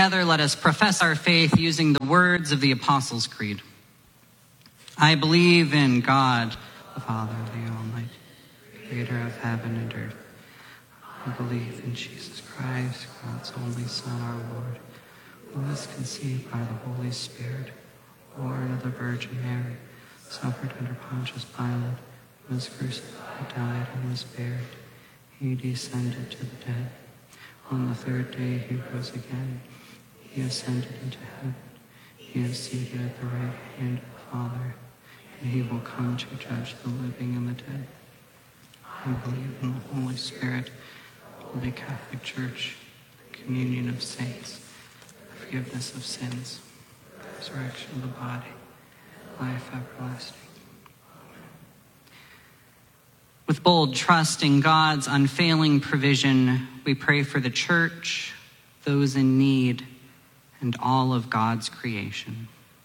Together, let us profess our faith using the words of the Apostles' Creed. I believe in God, the Father, the Almighty, creator of heaven and earth. I believe in Jesus Christ, God's only Son, our Lord, who was conceived by the Holy Spirit, born of the Virgin Mary, suffered under Pontius Pilate, was crucified, died, and was buried. He descended to the dead. On the third day he rose again. He ascended into heaven. He is seated at the right hand of the Father, and he will come to judge the living and the dead. I believe in the Holy Spirit, the Holy Catholic Church, the communion of saints, the forgiveness of sins, the resurrection of the body, life everlasting. With bold trust in God's unfailing provision, we pray for the church, those in need, and all of God's creation.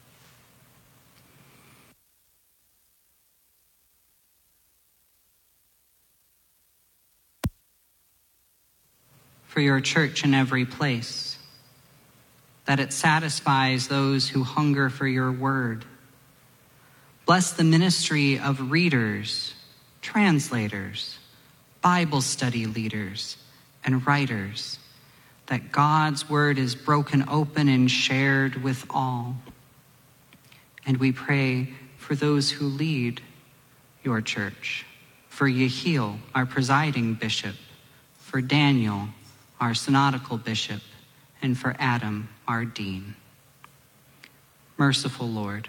For your church in every place, that it satisfies those who hunger for your word. Bless the ministry of readers, translators, Bible study leaders, and writers, that God's word is broken open and shared with all. And we pray for those who lead your church, for Yehiel, our presiding bishop, for Daniel, our synodical bishop, and for Adam, our dean. Merciful Lord,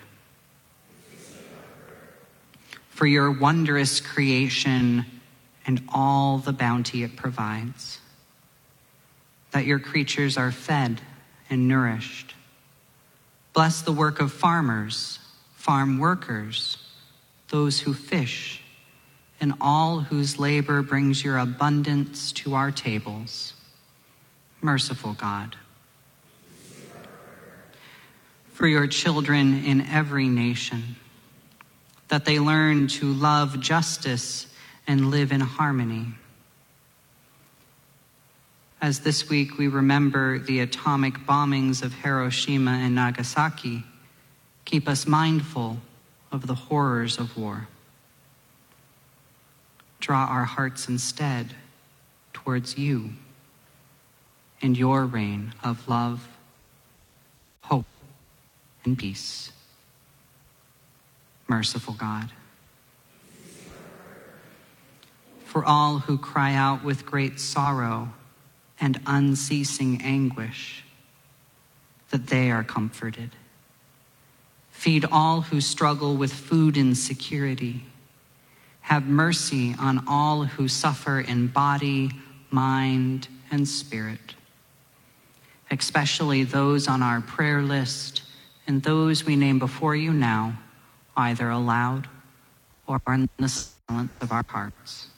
for your wondrous creation and all the bounty it provides, that your creatures are fed and nourished. Bless the work of farmers, farm workers, those who fish, and all whose labor brings your abundance to our tables. Merciful God. For your children in every nation, that they learn to love justice and live in harmony. As this week we remember the atomic bombings of Hiroshima and Nagasaki, keep us mindful of the horrors of war. Draw our hearts instead towards you and your reign of love, hope, and peace. Merciful God. For all who cry out with great sorrow and unceasing anguish, that they are comforted. Feed all who struggle with food insecurity. Have mercy on all who suffer in body, mind, and spirit, especially those on our prayer list and those we name before you now, either aloud or in the silence of our hearts.